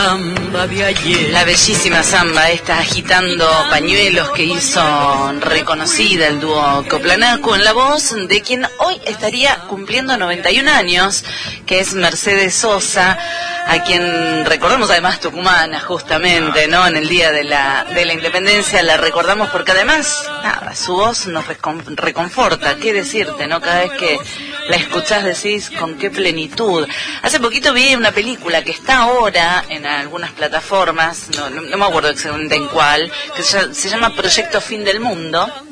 La bellísima samba, esta agitando pañuelos que hizo reconocida el dúo Coplanaco en la voz de quien hoy estaría cumpliendo 91 años, que es Mercedes Sosa, a quien recordamos, además tucumana justamente, ¿no? En el día de la Independencia la recordamos porque además, nada, su voz nos reconforta, qué decirte, ¿no? Cada vez que la escuchás decís con qué plenitud. Hace poquito vi una película que está ahora en algunas plataformas, no me acuerdo exactamente en cuál, que se llama Proyecto Fin del Mundo.